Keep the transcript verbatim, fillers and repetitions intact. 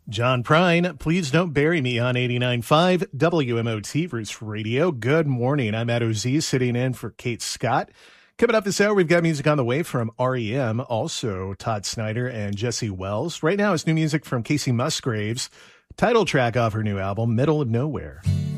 John Prine, Please Don't Bury Me on eighty-nine point five W M O T Roots Radio. Good morning. I'm Matt O'Z sitting in for Kate Scott. Coming up this hour, we've got music on the way from R E M, also Todd Snyder and Jesse Wells. Right now, it's new music from Casey Musgraves, title track off her new album, Middle of Nowhere.